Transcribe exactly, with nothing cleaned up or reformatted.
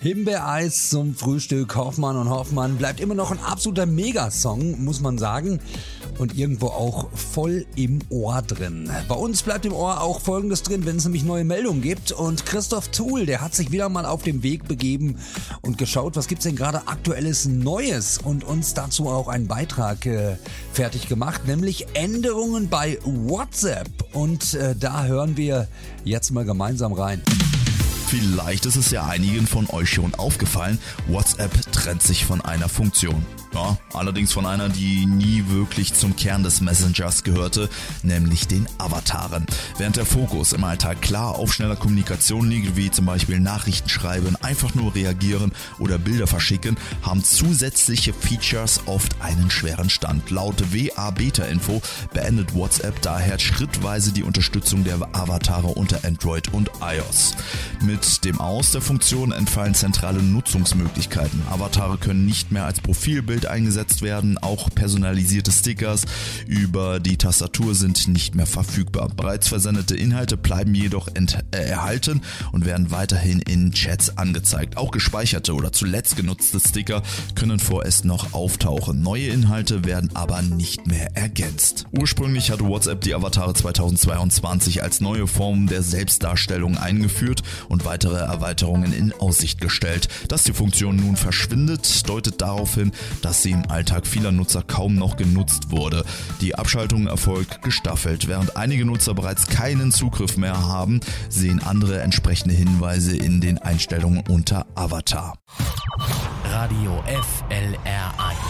Himbeereis zum Frühstück, Hoffmann und Hoffmann, bleibt immer noch ein absoluter Megasong, muss man sagen. Und irgendwo auch voll im Ohr drin. Bei uns bleibt im Ohr auch Folgendes drin, wenn es nämlich neue Meldungen gibt. Und Christoph Tuhl, der hat sich wieder mal auf den Weg begeben und geschaut, was gibt's denn gerade aktuelles Neues, und uns dazu auch einen Beitrag äh, fertig gemacht, nämlich Änderungen bei WhatsApp. Und äh, da hören wir jetzt mal gemeinsam rein. Vielleicht ist es ja einigen von euch schon aufgefallen, WhatsApp trennt sich von einer Funktion. Ja, allerdings von einer, die nie wirklich zum Kern des Messengers gehörte, nämlich den Avataren. Während der Fokus im Alltag klar auf schneller Kommunikation liegt, wie zum Beispiel Nachrichten schreiben, einfach nur reagieren oder Bilder verschicken, haben zusätzliche Features oft einen schweren Stand. Laut W A Beta Info beendet WhatsApp daher schrittweise die Unterstützung der Avatare unter Android und iOS. Mit dem Aus der Funktion entfallen zentrale Nutzungsmöglichkeiten. Avatare können nicht mehr als Profilbild eingesetzt werden, auch personalisierte Stickers über die Tastatur sind nicht mehr verfügbar. Bereits versendete Inhalte bleiben jedoch ent- äh, erhalten und werden weiterhin in Chats angezeigt. Auch gespeicherte oder zuletzt genutzte Sticker können vorerst noch auftauchen. Neue Inhalte werden aber nicht mehr ergänzt. Ursprünglich hatte WhatsApp die Avatare zweitausendzweiundzwanzig als neue Form der Selbstdarstellung eingeführt und weitere Erweiterungen in Aussicht gestellt. Dass die Funktion nun verschwindet, deutet darauf hin, dass sie im Alltag vieler Nutzer kaum noch genutzt wurde. Die Abschaltung erfolgt gestaffelt. Während einige Nutzer bereits keinen Zugriff mehr haben, sehen andere entsprechende Hinweise in den Einstellungen unter Avatar. Radio F L R eins